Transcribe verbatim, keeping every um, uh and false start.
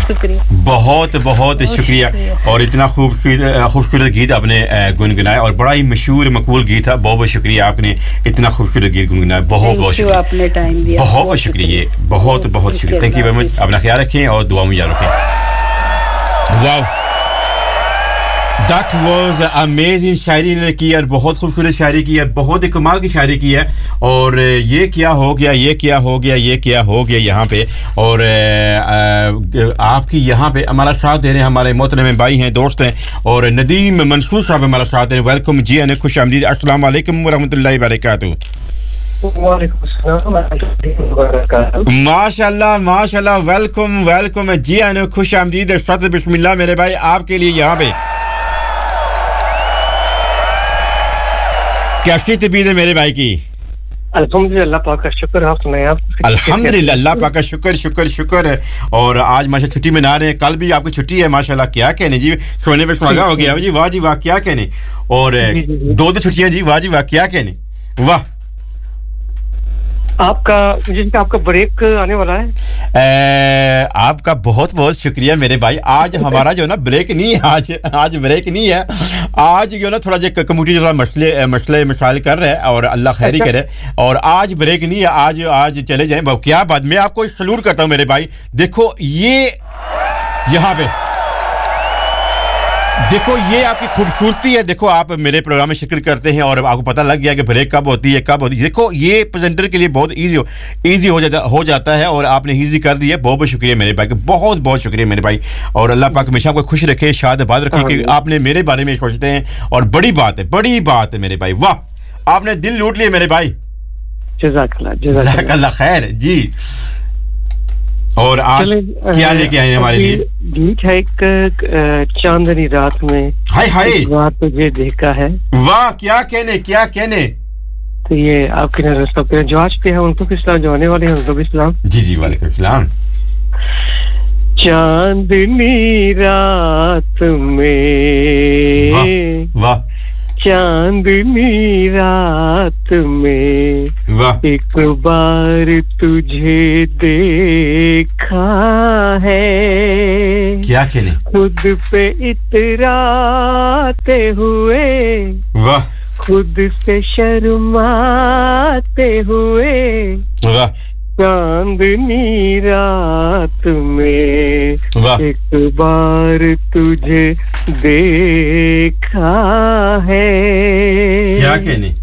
शुक्रिया बहुत बहुत शुक्रिया और इतना खूबसूरत खूबसूरत गीत आपने गुनगुनाया और बड़ा ही मशहूर मकबूल गीत था बहुत बहुत शुक्रिया आपने इतना खूबसूरत गीत गुनगुनाया बहुत बहुत शुक्रिया आपने टाइम दिया बहुत बहुत शुक्रिया बहुत बहुत शुक्रिया थैंक यू वेरी मच अपना ख्याल रखें और दुआ में याद रखें वाओ That was amazing शायरी ने की और बहुत खूबसूरत शायरी की है बहुत ही कमाल की शायरी की है और ये क्या हो गया ये क्या हो गया ये क्या हो गया यहाँ पे और आपकी यहाँ पे हमारा साथ दे रहे हैं हमारे मोहतरम भाई हैं दोस्त हैं और नदीम मंसूर साहब हमारा साथ दे रहे हैं वेलकम जी आने खुश आमदीद अस्सलाम वालेकुम व रहमतुल्लाहि व बरकातहू माशाल्लाह माशाल्लाह वेलकम वेलकम जी आने खुश आमदीद सत बिस्मिल्लाह मेरे भाई आपके लिए यहाँ पे कैसी तबीयत है मेरे भाई की अल्हम्दुलिल्लाह अल्लाह पाक का शुक्र आप सुनाएं आप अल्हम्दुलिल्लाह अल्लाह पाक का शुक्र शुक्र शुक्र है और आज माशाल्लाह छुट्टी मना रहे हैं कल भी आपकी छुट्टी है माशाल्लाह क्या कहने जी सोने पे सुहागा हो गया जी वाह जी वाह क्या कहने और दो दो छुट्टियां जी वाह जी वाह क्या कहने वाह आपका जिनका आपका ब्रेक आने वाला है ए, आपका बहुत बहुत शुक्रिया मेरे भाई आज हमारा जो है ना ब्रेक नहीं है आज आज ब्रेक नहीं है आज जो है ना थोड़ा जो कम्युनिटी थोड़ा मसले मसले मिसाल कर रहे हैं और अल्लाह खैरी करे और आज ब्रेक नहीं है आज आज चले जाएं क्या बात मैं आपको सलूट करता हूं मेरे भाई देखो ये यहाँ पे देखो ये आपकी खूबसूरती है देखो आप मेरे प्रोग्राम में शिरकत करते हैं और आपको पता लग गया कि ब्रेक कब होती है कब होती है देखो ये प्रेजेंटर के लिए बहुत इजी हो इजी हो जाता हो जाता है और आपने इजी कर दिया बहुत बहुत शुक्रिया मेरे भाई बहुत बहुत शुक्रिया मेरे भाई और अल्लाह पाक हमेशा आपको खुश रखे शाद आबाद रखे कि आपने मेरे बारे में सोचते हैं और बड़ी बात है बड़ी बात है मेरे भाई वाह आपने दिल लूट लिया मेरे भाई जज़ाकल्लाह जज़ाकल्लाह खैर जी और आज क्या लेके आए हमारे लिए गीत है एक चांदनी रात में हाय हाय बात तुझे देखा है वाह क्या कहने क्या कहने तो ये आपके नजर सब जो आज पे है उनको भी सलाम जो आने वाले हैं उनको भी सलाम जी जी वालेकुम सलाम चांदनी रात में वाह वाह चांदनी रात में वाह एक बार तुझे देखा है क्या खेले खुद पे इतराते हुए वाह खुद से शर्माते हुए वाह चांदनी रात में एक बार तुझे देखा है क्या कहने